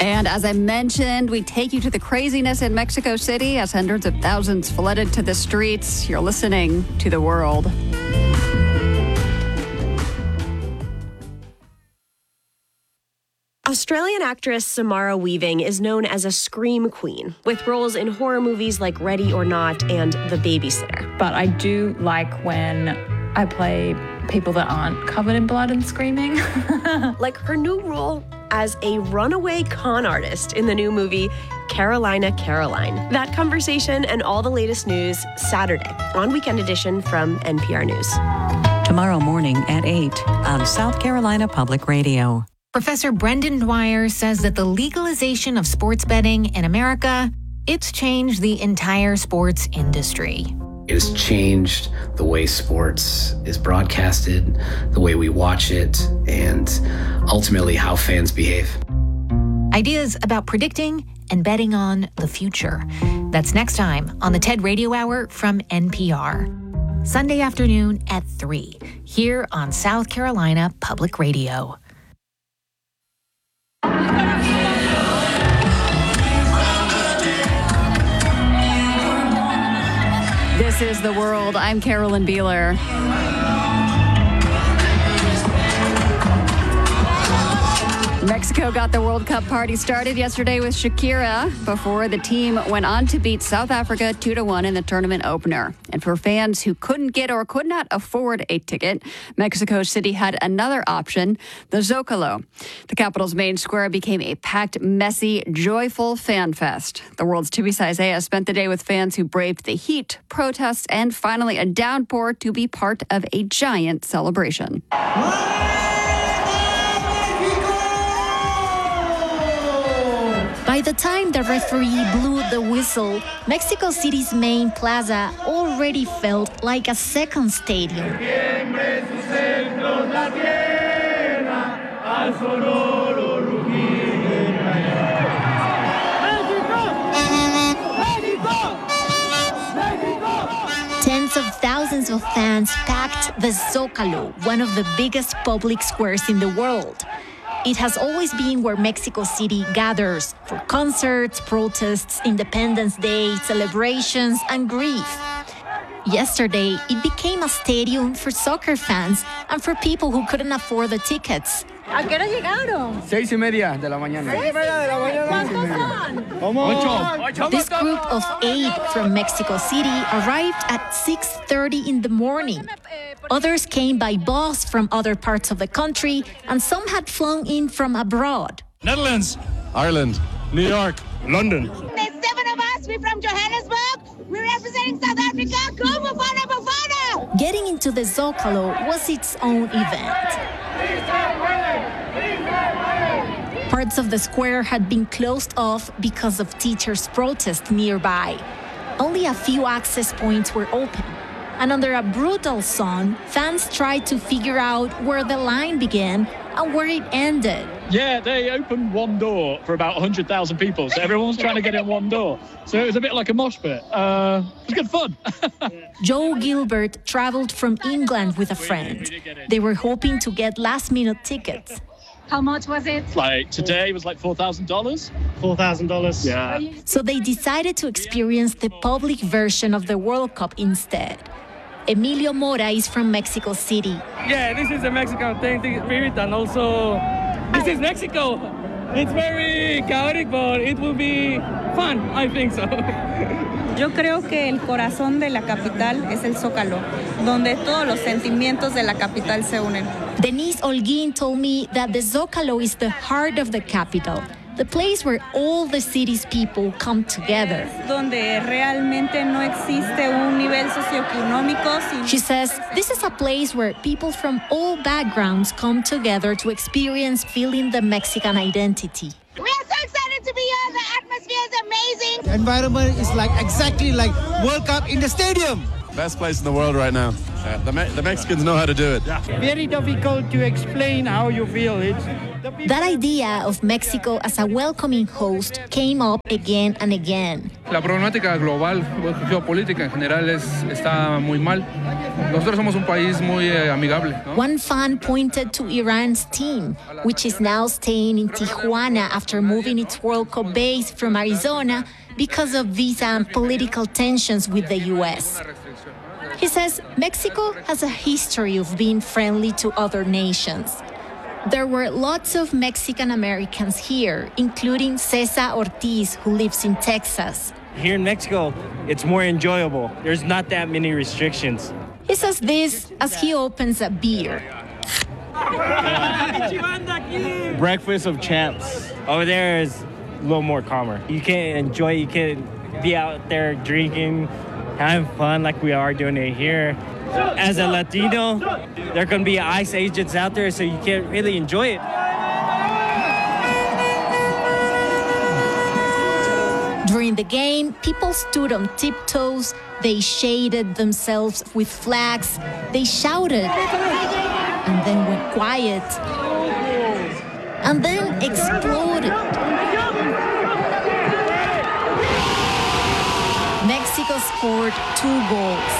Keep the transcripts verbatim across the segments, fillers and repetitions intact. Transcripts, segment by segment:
And as I mentioned, we take you to the craziness in Mexico City as hundreds of thousands flooded to the streets. You're listening to The World. Australian actress Samara Weaving is known as a scream queen, with roles in horror movies like Ready or Not and The Babysitter. But I do like when I play people that aren't covered in blood and screaming. Like her new role as a runaway con artist in the new movie Carolina, Caroline. That conversation and all the latest news Saturday on Weekend Edition from N P R News. Tomorrow morning at eight on South Carolina Public Radio. Professor Brendan Dwyer says that the legalization of sports betting in America, it's changed the entire sports industry. It has changed the way sports is broadcasted, the way we watch it, and ultimately how fans behave. Ideas about predicting and betting on the future. That's next time on the TED Radio Hour from N P R. Sunday afternoon at three, here on South Carolina Public Radio. This is The World. I'm Carolyn Beeler. Mexico got the World Cup party started yesterday with Shakira before the team went on to beat South Africa two to one in the tournament opener. And for fans who couldn't get or could not afford a ticket, Mexico City had another option, the Zocalo. The capital's main square became a packed, messy, joyful fan fest. The World's Tibisay Isaiah spent the day with fans who braved the heat, protests, and finally a downpour to be part of a giant celebration. By the time the referee blew the whistle, Mexico City's main plaza already felt like a second stadium. Tens of thousands of fans packed the Zócalo, one of the biggest public squares in the world. It has always been where Mexico City gathers for concerts, protests, Independence Day, celebrations, and grief. Yesterday, it became a stadium for soccer fans and for people who couldn't afford the tickets. ¿A qué hora llegaron? Seis y media de la mañana. Seis y media de la mañana. ¿Cuántos son? This group of eight from Mexico City arrived at six thirty in the morning. Others came by bus from other parts of the country, and some had flown in from abroad. Netherlands, Ireland, New York, London. There's seven of us. We're from Johannesburg. We're representing South Africa. Go Bafana, Bafana! Getting into the Zócalo was its own event. Parts of the square had been closed off because of teachers' protests nearby. Only a few access points were open. And under a brutal sun, fans tried to figure out where the line began and where it ended. Yeah, they opened one door for about one hundred thousand people, so everyone's trying to get in one door. So it was a bit like a mosh pit. Uh, it was good fun. Joe Gilbert traveled from England with a friend. They were hoping to get last-minute tickets. How much was it? Like today was like four thousand dollars. four thousand dollars. Yeah. So they decided to experience the public version of the World Cup instead. Emilio Mora is from Mexico City. Yeah, this is the Mexican authentic spirit, and also this is Mexico. It's very chaotic, but it will be fun, I think so. Yo creo que el corazón de la capital es el Zócalo, donde todos los sentimientos de la capital se unen. Denise Holguín told me that the Zócalo is the heart of the capital, the place where all the city's people come together. Donde realmente no existe un nivel socioeconómico. She says this is a place where people from all backgrounds come together to experience feeling the Mexican identity. We are so excited to be here. The atmosphere is amazing. The environment is like exactly like World Cup in the stadium. Best place in the world right now. Uh, the, Me- the Mexicans know how to do it. Very difficult to explain how you feel. It's That idea of Mexico as a welcoming host came up again and again. La problemática global, geopolítica en general, es, está muy mal. Nosotros somos un país muy eh, amigable, ¿no? One fan pointed to Iran's team, which is now staying in Tijuana after moving its World Cup base from Arizona because of visa and political tensions with the U S. He says Mexico has a history of being friendly to other nations. There were lots of Mexican Americans here, including Cesar Ortiz, who lives in Texas. Here in Mexico, it's more enjoyable. There's not that many restrictions. He says this as he opens a beer. Breakfast of champs. Over there is a little more calmer. You can enjoy, you can be out there drinking, having fun like we are doing it here. As a Latino, there can be ICE agents out there, so you can't really enjoy it. During the game, people stood on tiptoes, they shaded themselves with flags, they shouted, and then went quiet, and then exploded. Mexico scored two goals.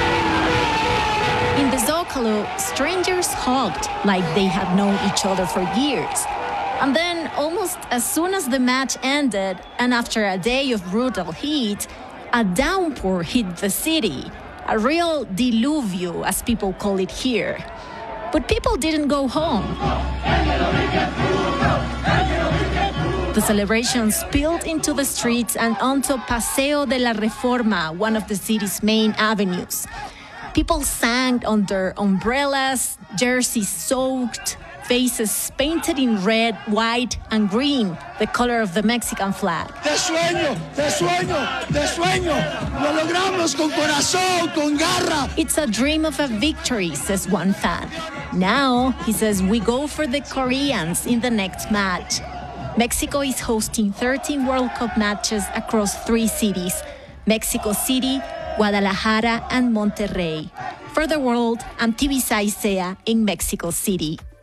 In the Zócalo, strangers hugged like they had known each other for years. And then, almost as soon as the match ended, and after a day of brutal heat, a downpour hit the city, a real diluvio, as people call it here. But people didn't go home. The celebration spilled into the streets and onto Paseo de la Reforma, one of the city's main avenues. People sang under umbrellas, jerseys soaked, faces painted in red, white, and green, the color of the Mexican flag. De sueño, de sueño, de sueño. Lo logramos con corazón, con garra. It's a dream of a victory, says one fan. Now, he says, we go for the Koreans in the next match. Mexico is hosting thirteen World Cup matches across three cities: Mexico City, Guadalajara, and Monterrey. For the World, I'm Tibisay Sea in Mexico City.